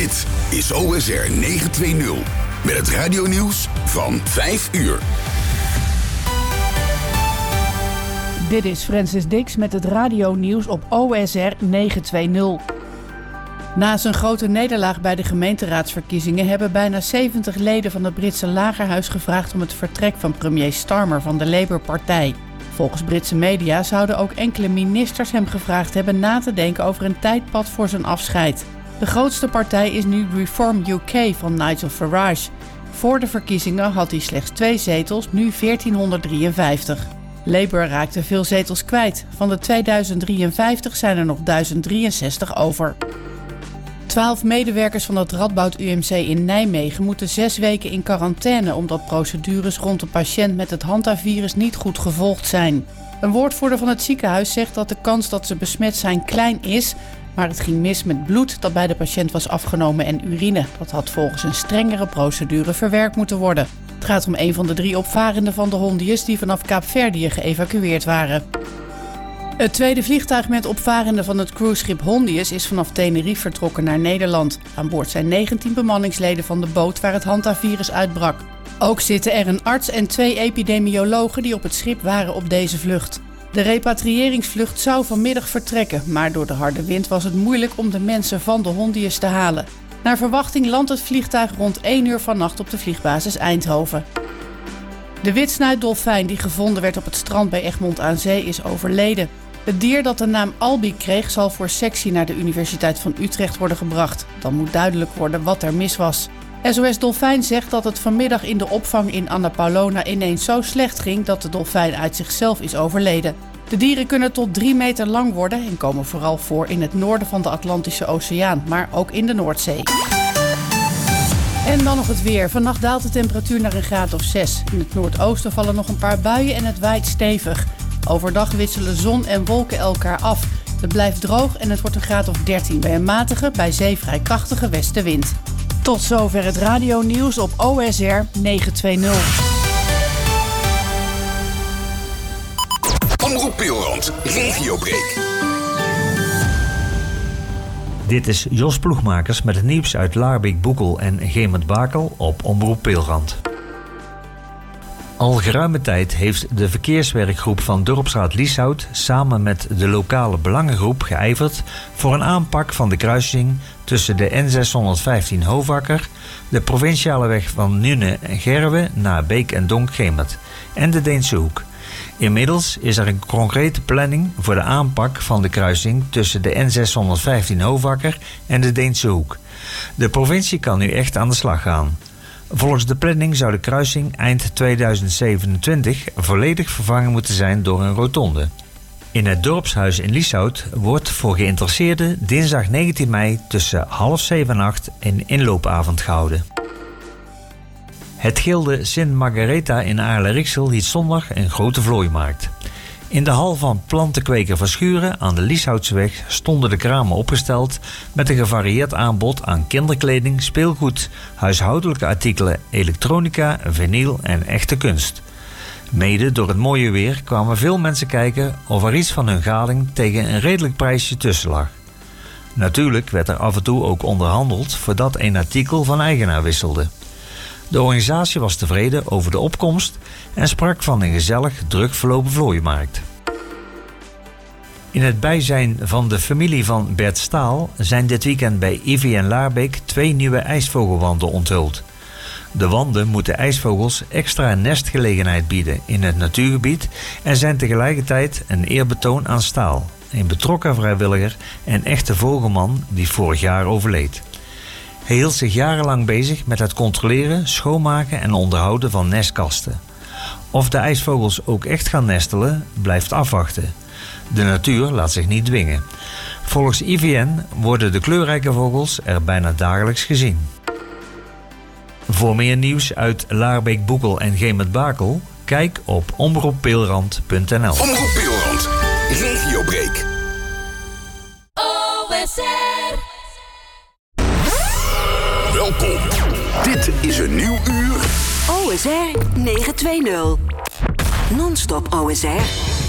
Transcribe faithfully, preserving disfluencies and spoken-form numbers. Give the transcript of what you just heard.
Dit is O S R negenhonderdtwintig met het radionieuws van vijf uur. Dit is Francis Dix met het radionieuws op O S R negenhonderdtwintig. Na zijn grote nederlaag bij de gemeenteraadsverkiezingen hebben bijna zeventig leden van het Britse lagerhuis gevraagd om het vertrek van premier Starmer van de Labour-partij. Volgens Britse media zouden ook enkele ministers hem gevraagd hebben na te denken over een tijdpad voor zijn afscheid. De grootste partij is nu Reform U K van Nigel Farage. Voor de verkiezingen had hij slechts twee zetels, nu veertienhonderddrieënvijftig. Labour raakte veel zetels kwijt. Van de tweeduizend drieënvijftig zijn er nog duizend drieënzestig over. Twaalf medewerkers van het Radboud U M C in Nijmegen moeten zes weken in quarantaine omdat procedures rond de patiënt met het hantavirus niet goed gevolgd zijn. Een woordvoerder van het ziekenhuis zegt dat de kans dat ze besmet zijn klein is, maar het ging mis met bloed dat bij de patiënt was afgenomen en urine. Dat had volgens een strengere procedure verwerkt moeten worden. Het gaat om een van de drie opvarenden van de Hondius die vanaf Kaapverdië geëvacueerd waren. Het tweede vliegtuig met opvarenden van het cruiseschip Hondius is vanaf Tenerife vertrokken naar Nederland. Aan boord zijn negentien bemanningsleden van de boot waar het hantavirus uitbrak. Ook zitten er een arts en twee epidemiologen die op het schip waren op deze vlucht. De repatriëringsvlucht zou vanmiddag vertrekken, maar door de harde wind was het moeilijk om de mensen van de Hondius te halen. Naar verwachting landt het vliegtuig rond één uur vannacht op de vliegbasis Eindhoven. De witsnuitdolfijn die gevonden werd op het strand bij Egmond aan Zee is overleden. Het dier dat de naam Albi kreeg zal voor sectie naar de Universiteit van Utrecht worden gebracht. Dan moet duidelijk worden wat er mis was. S O S Dolfijn zegt dat het vanmiddag in de opvang in Annapolona ineens zo slecht ging dat de dolfijn uit zichzelf is overleden. De dieren kunnen tot drie meter lang worden en komen vooral voor in het noorden van de Atlantische Oceaan, maar ook in de Noordzee. En dan nog het weer. Vannacht daalt de temperatuur naar een graad of zes. In het noordoosten vallen nog een paar buien en het waait stevig. Overdag wisselen zon en wolken elkaar af. Het blijft droog en het wordt een graad of dertien bij een matige, bij zee vrij krachtige westenwind. Tot zover het radionieuws op O S R negenhonderdtwintig. Omroep Pilrand, Regiobreak. Dit is Jos Ploegmakers met het nieuws uit Laarbeek, Boekel en Gemert-Bakel op Omroep Pilrand. Al geruime tijd heeft de verkeerswerkgroep van Dorpsraad Lieshout samen met de lokale belangengroep geijverd voor een aanpak van de kruising tussen de N zeshonderdvijftien Hovakker, de provinciale weg van Nune en Gerwe naar Beek en Donk Gemert en de Deense Hoek. Inmiddels is er een concrete planning voor de aanpak van de kruising tussen de N zeshonderdvijftien Hovakker en de Deense Hoek. De provincie kan nu echt aan de slag gaan. Volgens de planning zou de kruising eind tweeduizend zevenentwintig volledig vervangen moeten zijn door een rotonde. In het dorpshuis in Lieshout wordt voor geïnteresseerden dinsdag negentien mei tussen half zeven en acht een inloopavond gehouden. Het gilde Sint Margaretha in Aarle-Riksel hield zondag een grote vlooimarkt. In de hal van plantenkweker Verschuren aan de Lieshoutseweg stonden de kramen opgesteld met een gevarieerd aanbod aan kinderkleding, speelgoed, huishoudelijke artikelen, elektronica, vinyl en echte kunst. Mede door het mooie weer kwamen veel mensen kijken of er iets van hun gading tegen een redelijk prijsje tussen lag. Natuurlijk werd er af en toe ook onderhandeld voordat een artikel van eigenaar wisselde. De organisatie was tevreden over de opkomst en sprak van een gezellig, druk verlopen vlooimarkt. In het bijzijn van de familie van Bert Staal zijn dit weekend bij I V N Laarbeek twee nieuwe ijsvogelwanden onthuld. De wanden moeten ijsvogels extra nestgelegenheid bieden in het natuurgebied en zijn tegelijkertijd een eerbetoon aan Staal, een betrokken vrijwilliger en echte vogelman die vorig jaar overleed. Hij hield zich jarenlang bezig met het controleren, schoonmaken en onderhouden van nestkasten. Of de ijsvogels ook echt gaan nestelen, blijft afwachten. De natuur laat zich niet dwingen. Volgens I V N worden de kleurrijke vogels er bijna dagelijks gezien. Voor meer nieuws uit Laarbeek, Boekel en Gemert-Bakel, kijk op omroep pilrand punt n l. Omroep Pilrand, Regiobreak. O S R. Welkom. Dit is een nieuw uur. O S R negenhonderdtwintig. Non-stop O S R.